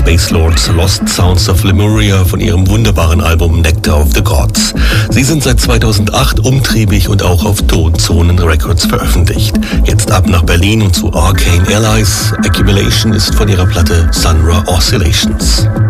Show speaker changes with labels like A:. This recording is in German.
A: Space Lords Lost Sounds of Lemuria von ihrem wunderbaren Album Nectar of the Gods. Sie sind seit 2008 umtriebig und auch auf Tonzonen Records veröffentlicht. Jetzt ab nach Berlin und zu Arcane Allies. Accumulation ist von ihrer Platte Sunra Oscillations.